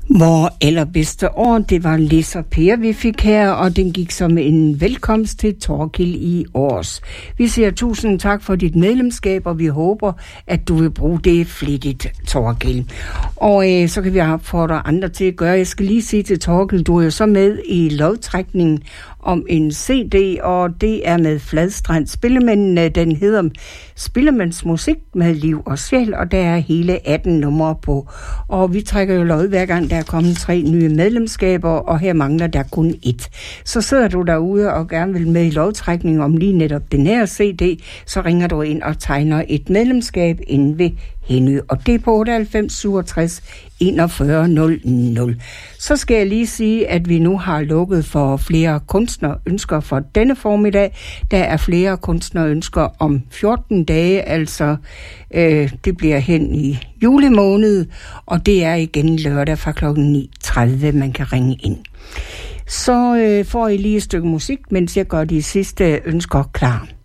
Vor allerbedste år, det var Lis og Per, vi fik her, og den gik som en velkomst til Thorkild i års. Vi siger tusind tak for dit medlemskab, og vi håber, at du vil bruge det flittigt, Thorkild. Og så kan vi opfordre andre til at gøre. Jeg skal lige sige til Thorkild, du er jo så med i lodtrækningen om en CD, og det er med Fladstrand Spillemændene. Den hedder Spillemænds Musik med liv og sjæl, og der er hele 18 numre på. Og vi trækker jo lod hver gang, der er kommet 3 nye medlemskaber, og her mangler der kun 1. Så sidder du derude og gerne vil med i lodtrækning om lige netop den her CD, så ringer du ind og tegner et medlemskab inde ved Henny, og det er på 98 67 41 00. Så skal jeg lige sige, at vi nu har lukket for flere kunstnerønsker for denne formiddag. Der er flere kunstnerønsker om 14 dage, altså det bliver hen i julemåned, og det er igen lørdag fra kl. 9:30, man kan ringe ind. Så får I lige et stykke musik, mens jeg gør de sidste ønsker klar.